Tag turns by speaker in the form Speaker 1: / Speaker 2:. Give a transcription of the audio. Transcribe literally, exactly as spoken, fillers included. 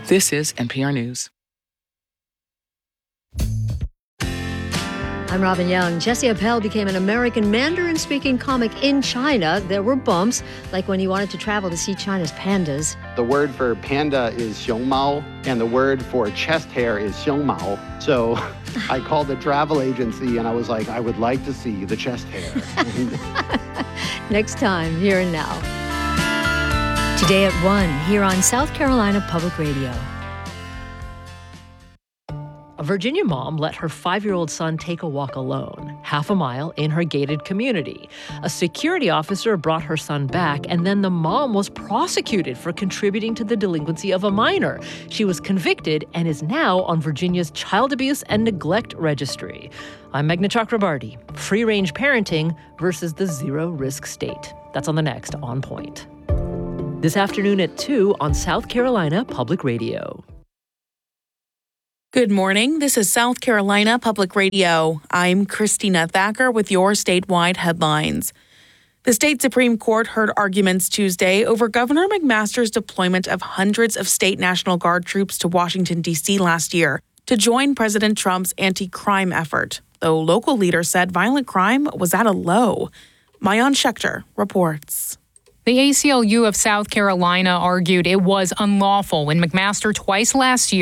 Speaker 1: This is N P R News.
Speaker 2: I'm Robin Young. Jesse Appel became an American Mandarin-speaking comic in China. There were bumps, like when he wanted to travel to see China's pandas.
Speaker 3: The word for panda is xiongmao, and the word for chest hair is xiongmao. So I called the travel agency, and I was like, I would like to see the chest hair.
Speaker 2: Next time, Here and Now. Today at one, here on South Carolina Public Radio. A Virginia mom let her five-year-old son take a walk alone, half a mile in her gated community. A security officer brought her son back, and then the mom was prosecuted for contributing to the delinquency of a minor. She was convicted and is now on Virginia's Child Abuse and Neglect Registry. I'm Meghna Chakrabarti. Free-range parenting versus the zero-risk state. That's on the next On Point. This afternoon at two on South Carolina Public Radio.
Speaker 4: Good morning. This is South Carolina Public Radio. I'm Christina Thacker with your statewide headlines. The state Supreme Court heard arguments Tuesday over Governor McMaster's deployment of hundreds of state National Guard troops to Washington, D C last year to join President Trump's anti-crime effort, though local leaders said violent crime was at a low. Maayan Schechter reports.
Speaker 5: The A C L U of South Carolina argued it was unlawful when McMaster twice last year